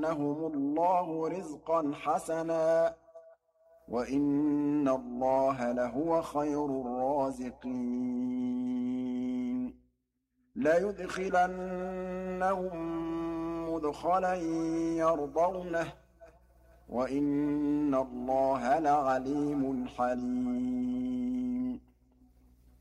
لَيَرْزُقَنَّهُمُ اللَّهُ رِزْقًا حَسَنًا وَإِنَّ اللَّهَ لَهُوَ خَيْرُ الرَّازِقِينَ لَيُدْخِلَنَّهُم مُّدْخَلًا يَرْضَوْنَهُ ۗ وَإِنَّ اللَّهَ لَعَلِيمٌ حَلِيمٌ